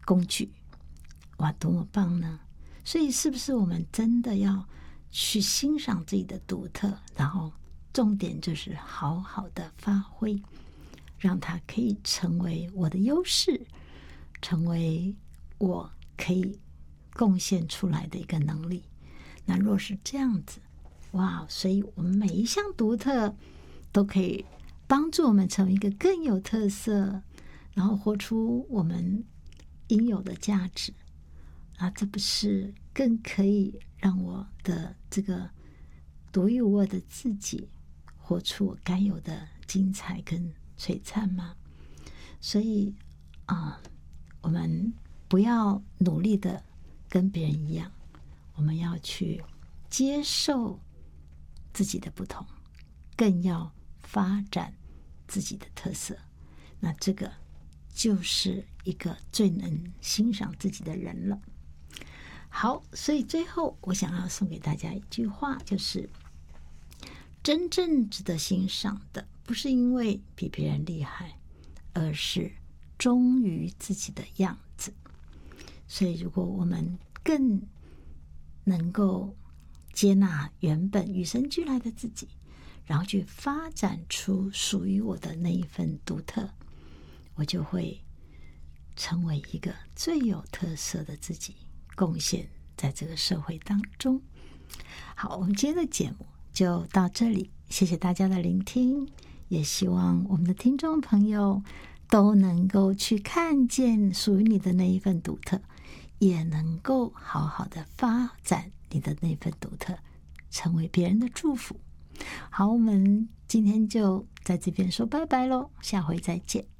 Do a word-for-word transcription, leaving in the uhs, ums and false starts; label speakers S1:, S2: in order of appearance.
S1: 工具。哇，多么棒呢！所以是不是我们真的要去欣赏自己的独特，然后重点就是好好的发挥，让它可以成为我的优势，成为我可以贡献出来的一个能力。那若是这样子，哇，所以我们每一项独特都可以帮助我们成为一个更有特色，然后活出我们应有的价值啊，这不是更可以让我的这个独一无二的自己活出我该有的精彩跟璀璨吗？所以啊、呃，我们不要努力的跟别人一样，我们要去接受自己的不同，更要发展自己的特色。那这个就是一个最能欣赏自己的人了。好，所以最后我想要送给大家一句话，就是真正值得欣赏的不是因为比别人厉害，而是忠于自己的样子。所以如果我们更能够接纳原本与生俱来的自己，然后去发展出属于我的那一份独特，我就会成为一个最有特色的自己，贡献在这个社会当中。好，我们今天的节目就到这里，谢谢大家的聆听，也希望我们的听众朋友都能够去看见属于你的那一份独特，也能够好好的发展你的那份独特，成为别人的祝福。好，我们今天就在这边说拜拜咯，下回再见。